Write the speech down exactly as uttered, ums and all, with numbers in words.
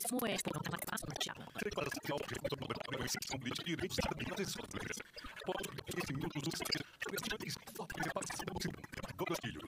como esta não tem participação no teatro. A declaração final pergunta para a exceção de direitos da bíblia das escolas. Pode esse minuto dos sobre as direitos da participação do Douglas Filho.